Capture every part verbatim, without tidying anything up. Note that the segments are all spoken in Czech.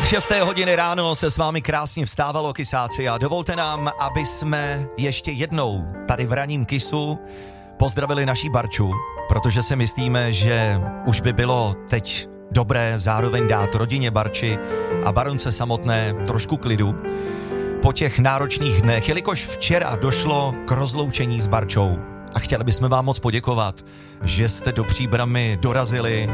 šesté hodiny ráno se s vámi krásně vstávalo, kysáci, a dovolte nám, aby jsme ještě jednou tady v ranním Kisu pozdravili naší Barču, protože si myslíme, že už by bylo teď dobré zároveň dát rodině Barči a baronce samotné trošku klidu po těch náročných dnech, jelikož včera došlo k rozloučení s Barčou a chtěli bychom vám moc poděkovat, že jste do Příbrami dorazili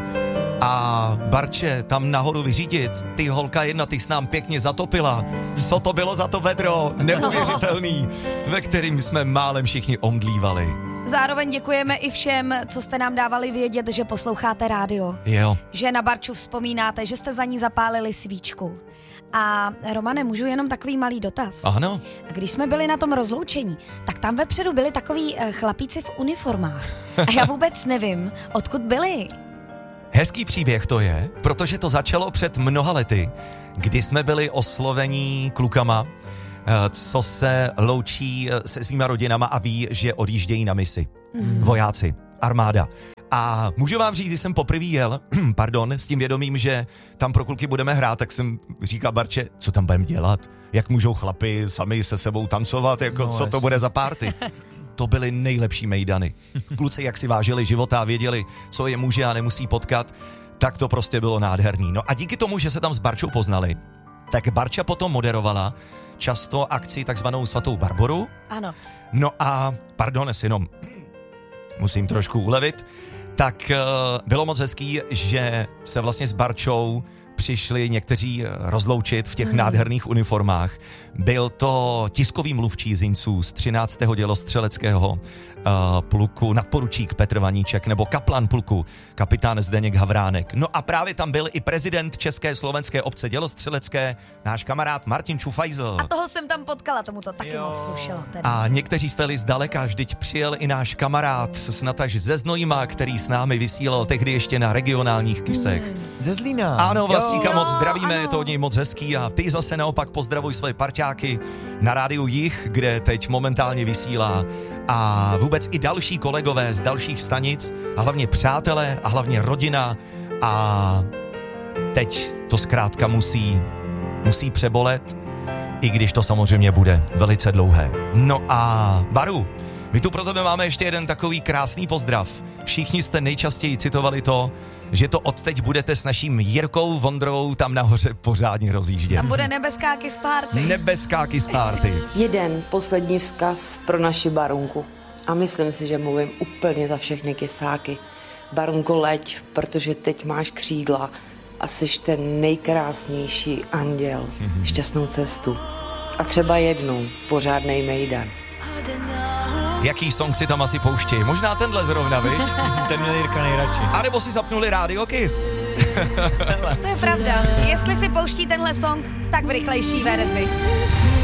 a Barče tam nahoru vyřídit. Ty holka jedna, ty s nám pěkně zatopila. Co to bylo za to vedro? Neuvěřitelný, ve kterým jsme málem všichni omdlívali. Zároveň děkujeme i všem, co jste nám dávali vědět, že posloucháte rádio. Jo. Že na Barču vzpomínáte, že jste za ní zapálili svíčku. A Romane, můžu jenom takový malý dotaz? Ano. Když jsme byli na tom rozloučení, tak tam vepředu byli takový chlapíci v uniformách. A já vůbec nevím, odkud byli. Hezký příběh to je, protože to začalo před mnoha lety, kdy jsme byli oslovení klukama, co se loučí se svýma rodinama a ví, že odjíždějí na misi. Mm. Vojáci, armáda. A můžu vám říct, když jsem poprvé jel, pardon, s tím vědomím, že tam pro kluky budeme hrát, tak jsem říkal Barče, co tam budeme dělat? Jak můžou chlapi sami se sebou tancovat? Jako, no, co jest. To bude za party? To byly nejlepší mejdany. Kluci, jak si vážili života a věděli, co je může a nemusí potkat, tak to prostě bylo nádherný. No a díky tomu, že se tam s Barčou poznali, tak Barča potom moderovala často akci takzvanou Svatou Barboru. Ano. No a, pardon, jenom musím trošku ulevit, tak uh, bylo moc hezký, že se vlastně s Barčou přišli někteří rozloučit v těch hmm. nádherných uniformách. Byl to tiskový mluvčí Zinců z třináctého dělostřeleckého uh, pluku nadporučík Petr Vaníček nebo kaplan pluku kapitán Zdeněk Havránek. No a právě tam byl i prezident České slovenské obce dělostřelecké, náš kamarád Martin Čufajzl. A toho jsem tam potkala, tomu to taky jo. moc slušelo. Tedy. A někteří jste zdaleka, vždyť přijel i náš kamarád snad až ze Znojma, který s námi vysílal tehdy ještě na regionálních Kisech. Hmm. Ze Zlína. Ano, Vlastíka jo, moc zdravíme, ano. je to od něj moc hezký a ty zase naopak pozdravuj svoje parťáky na rádiu Jih, kde teď momentálně vysílá a vůbec i další kolegové z dalších stanic a hlavně přátelé a hlavně rodina a teď to zkrátka musí, musí přebolet, i když to samozřejmě bude velice dlouhé. No a Baru, my tu pro tebe máme ještě jeden takový krásný pozdrav. Všichni jste nejčastěji citovali to, že to odteď budete s naším Jirkou Vondrovou tam nahoře pořádně rozjíždět. Tam bude nebeská Kiss Party. Nebeská Kiss Party. Jeden poslední vzkaz pro naši Barunku. A myslím si, že mluvím úplně za všechny kisáky. Barunko, leď, protože teď máš křídla a jsi ten nejkrásnější anděl. Šťastnou cestu. A třeba jednou pořádnej mejdan. Jaký song si tam asi pouštějí? Možná tenhle zrovna, viď? Ten měl Jirka nejradši. A nebo si zapnuli rádio Kiss. To je pravda. Jestli si pouští tenhle song, tak v rychlejší verzi.